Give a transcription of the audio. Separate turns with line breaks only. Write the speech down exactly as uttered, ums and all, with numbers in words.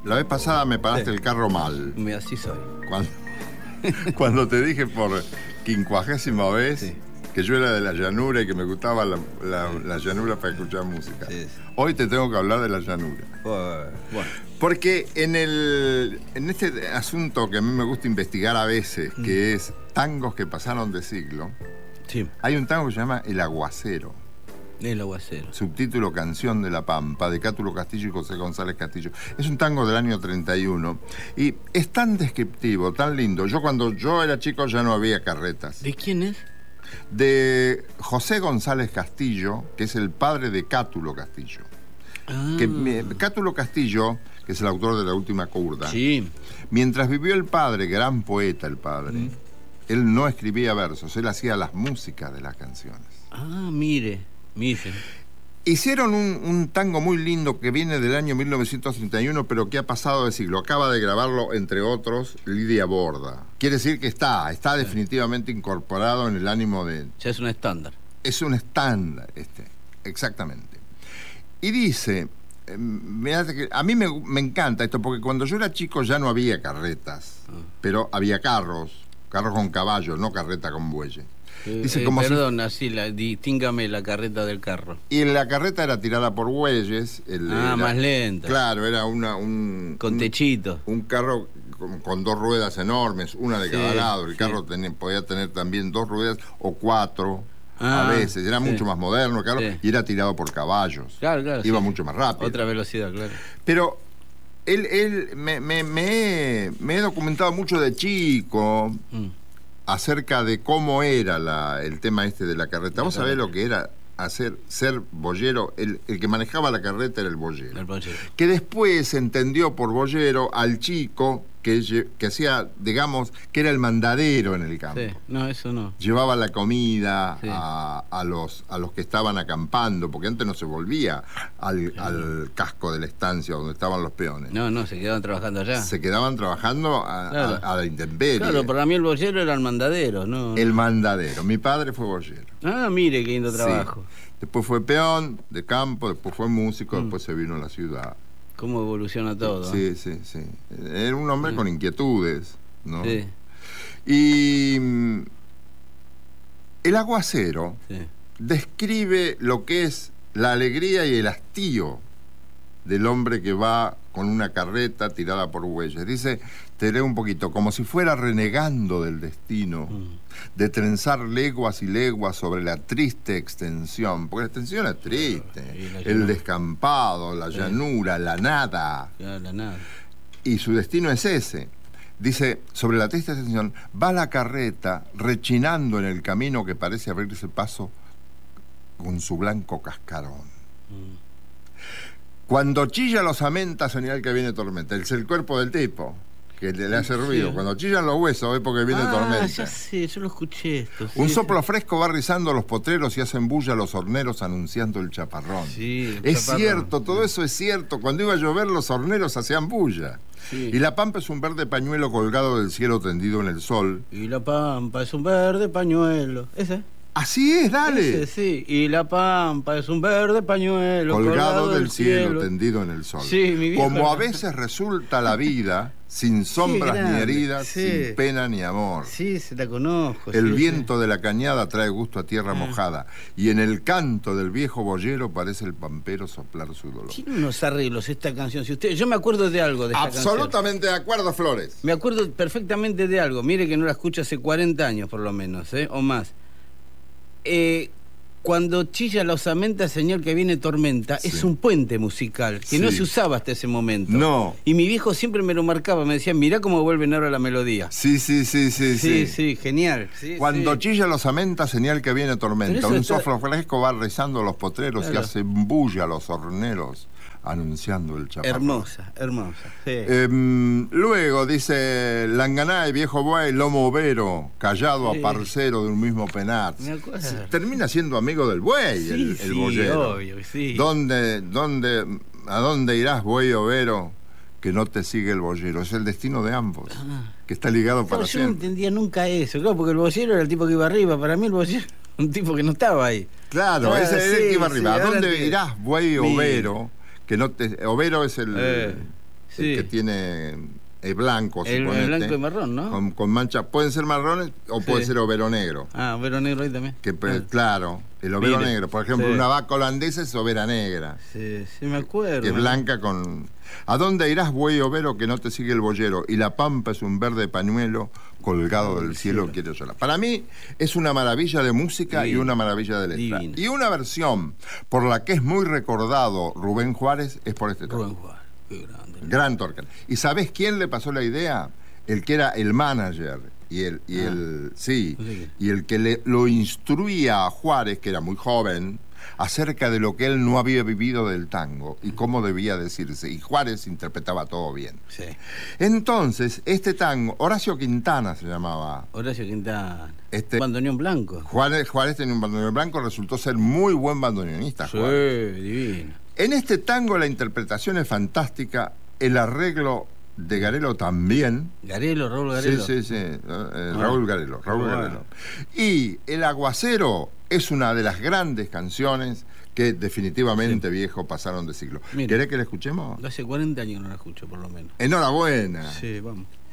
la vez pasada me paraste
Sí.
el carro mal.
Me- Así soy.
Cuando, cuando te dije por quincuagésima vez
Sí.
que yo era de la llanura y que me gustaba la, la- la llanura para escuchar música.
Sí, sí.
Hoy te tengo que hablar de la llanura.
Bueno,
Porque en, el, en este asunto que a mí me gusta investigar a veces, que es tangos que pasaron de siglo,
sí,
hay un tango que se llama El Aguacero,
el aguacero.
subtítulo Canción de la Pampa, de Cátulo Castillo y José González Castillo. Es un tango del año treinta y uno y es tan descriptivo, tan lindo. Yo cuando yo era chico ya no había carretas.
¿De quién es?
De José González Castillo, que es el padre de Cátulo Castillo.
Ah,
Que, mi- Cátulo Castillo, que es el autor de La Última Curda,
sí.
mientras vivió el padre, gran poeta el padre,
Mm.
él no escribía versos, él hacía las músicas de las canciones.
Ah, mire, mire.
Hicieron un, un tango muy lindo que viene del año mil novecientos treinta y uno, pero que ha pasado de siglo. Acaba de grabarlo, entre otros, Lidia Borda. Quiere decir que está, está definitivamente incorporado en el ánimo de...
Ya es un estándar.
Es un estándar, este, exactamente. Y dice, eh, mirá que a mí me, me encanta esto, porque cuando yo era chico ya no había carretas,
Ah.
pero había carros, carros con caballos, no carreta con bueyes. Dice
Eh,
como si-
perdón, así, la, distíngame la carreta del carro.
Y la carreta era tirada por bueyes. el-
Ah,
era-
más lenta.
Claro, era una, un...
Con
un-
techito.
Un carro con, con dos ruedas enormes, una de
Sí,
cada lado. El
sí.
carro tenía- podía tener también dos ruedas o cuatro
Ah,
a veces. Era
sí.
mucho más moderno el carro
Sí.
y era tirado por caballos.
Claro, claro.
Iba
sí.
mucho más rápido.
Otra velocidad, claro.
Pero él, él me, me- me he, me he documentado mucho de chico
Mm.
acerca de cómo era la, el tema este de la carreta.
La
¿Vos sabés
carreta.
lo que era hacer, ser boyero? El, el que manejaba la carreta era el boyero.
El boyero.
Que después se entendió por boyero al chico que, lle- que hacía, digamos, que era el mandadero en el campo.
Sí, no, eso no.
Llevaba la comida
Sí.
a, a los, a los que estaban acampando, porque antes no se volvía al, al casco de la estancia donde estaban los peones.
No, no, se quedaban trabajando allá.
Se quedaban trabajando a,
Claro.
a- a la intemperie.
Claro, para mí el boyero era el mandadero, ¿no?
El mandadero. Mi padre fue boyero.
Ah, mire qué lindo trabajo.
Sí. Después fue peón de campo, después fue músico,
Mm.
después se vino a la ciudad.
Cómo evoluciona todo. ¿eh?
Sí, sí, sí. Era un hombre con inquietudes, ¿no?
Sí,
Y mm, el aguacero
sí.
describe lo que es la alegría y el hastío del hombre que va con una carreta tirada por bueyes. Dice, te leo un poquito, como si fuera renegando del destino,
Mm.
de trenzar leguas y leguas sobre la triste extensión, porque la extensión es triste,
y la
el
llanura.
descampado, la
Sí.
llanura, la nada,
Ya, la nada.
y su destino es ese. Dice, sobre la triste extensión, va la carreta rechinando en el camino que parece abrirse paso con su blanco cascarón.
Mm.
Cuando chilla los amenta, señal que viene tormenta. Es el cuerpo del tipo que le, le hace ruido.
Sí.
Cuando chillan los huesos es porque viene
ah,
tormenta.
ya sé, yo lo escuché esto. sí,
Un
sí.
soplo fresco va rizando los potreros y hacen bulla los horneros anunciando el chaparrón.
Sí, el
Es
chaparrón.
cierto, todo eso es cierto. Cuando iba a llover los horneros hacían bulla.
Sí.
Y la pampa es un verde pañuelo colgado del cielo tendido en el sol.
Y la pampa es un verde pañuelo. Ese.
Así es, dale.
Ese, sí. Y la pampa es un verde pañuelo
Colgado del cielo, tendido en el sol.
Sí, mi viejo
Como a
era-
veces resulta la vida, sin sombras ni
grande,
heridas,
sí.
sin pena ni amor.
Sí, se la conozco.
El
sí,
viento de la cañada trae gusto a tierra
Ah.
mojada, y en el canto del viejo boyero parece el pampero soplar su dolor.
sí. Tiene unos arreglos esta canción. Si usted, yo me acuerdo de algo de esta canción.
Absolutamente de acuerdo, Flores.
Me acuerdo perfectamente de algo. Mire que no la escucho hace cuarenta años por lo menos, ¿eh? O más. Eh, cuando chilla la osamenta, señor que viene tormenta,
Sí.
es un puente musical que no
Sí.
se usaba hasta ese momento.
No.
Y mi viejo siempre me lo marcaba, me decía, mirá cómo vuelven ahora la melodía.
Sí, sí, sí, sí,
Sí,
sí.
sí, genial. Sí,
Cuando
sí.
chilla los amenta, señal que viene
Pero
tormenta.
eso
Un
está-
soplo fresco va rezando los potreros y
Claro.
hace bulla a los horneros, anunciando el chaparrón.
Hermosa, hermosa. Sí.
Em, luego dice Langaná, viejo buey, lomo overo, callado
Sí.
a parcero de un mismo penar.
Me acuerdo.
Se- Termina siendo amigo del buey,
Sí,
el, el
sí,
boyero.
obvio, sí.
¿Dónde, dónde, ¿A dónde irás, buey overo? Que no te sigue el boyero. Es el destino de ambos,
Ah.
que está ligado
Claro,
para
yo no
siempre.
entendía nunca eso, claro, porque el boyero era el tipo que iba arriba. Para mí el boyero era un tipo que no estaba ahí.
Claro,
Ah,
ese es el
sí,
que iba
sí,
arriba. ¿A
ahora
dónde
entiendo.
irás, buey
Mira.
overo? Que no te, overo es el,
Eh. Sí.
el que tiene es blanco,
El,
suponete,
el blanco y marrón, ¿no?
con, con manchas, pueden ser marrones o
Sí.
puede ser overo negro.
Ah, overo negro ahí también.
Que, pues,
Ah.
claro, el overo
Mire,
negro. Por ejemplo,
sí.
una vaca holandesa es overa negra,
Sí, sí me acuerdo.
que es blanca con... ¿A dónde irás, buey overo, que no te sigue el boyero? Y la pampa es un verde pañuelo colgado
Oh,
del
del
cielo,
cielo.
quiero llorar. Para mí es una maravilla de música
Divino.
y una maravilla de letra.
Divino.
Y una versión por la que es muy recordado Rubén Juárez es por este tema.
Rubén Juárez, qué grande.
Gran Torcal. ¿Y sabés quién le pasó la idea? El que era el manager y el, y
Ah.
el sí,
No sé qué.
y el que le, lo instruía a Juárez, que era muy joven, acerca de lo que él no había vivido del tango y cómo debía decirse. Y Juárez interpretaba todo bien.
Sí.
Entonces, este tango, Horacio Quintana se llamaba.
Horacio Quintana.
Este-
Bandoneón blanco.
Juárez, Juárez tenía un bandoneón blanco, resultó ser muy buen bandoneonista.
Sí,
Juárez.
divino.
En este tango la interpretación es fantástica, el arreglo de Garelo también.
Garelo, Raúl
Sí,
Garelo.
sí, sí, eh, Raúl Garelo, Raúl
Bueno.
Garelo. Y El Aguacero es una de las grandes canciones que definitivamente, viejo, pasaron de siglo.
Mire.
¿Querés que la escuchemos?
Hace cuarenta años no la escucho, por lo menos.
Enhorabuena.
Sí, vamos.